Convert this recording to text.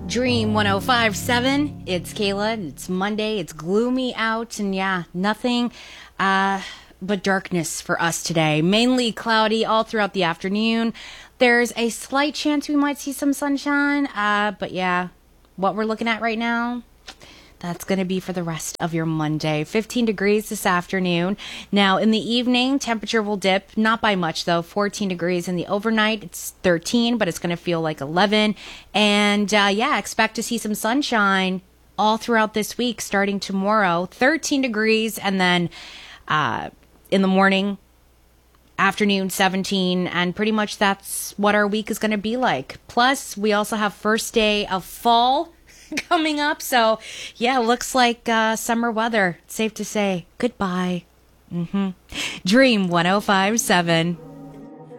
Dream 105.7. It's Kayla. It's Monday. It's gloomy out. And yeah, nothing but darkness for us today. Mainly cloudy all throughout the afternoon. There's a slight chance we might see some sunshine. But yeah, what we're looking at right now, that's going to be for the rest of your Monday. 15 degrees this afternoon. Now, in the evening, temperature will dip. Not by much, though. 14 degrees in the overnight. It's 13, but it's going to feel like 11. And, expect to see some sunshine all throughout this week, starting tomorrow. 13 degrees, and then in the morning, afternoon, 17. And pretty much that's what our week is going to be like. Plus, we also have first day of fall coming up. So, yeah, looks like summer weather. It's safe to say goodbye. Dream 105.7.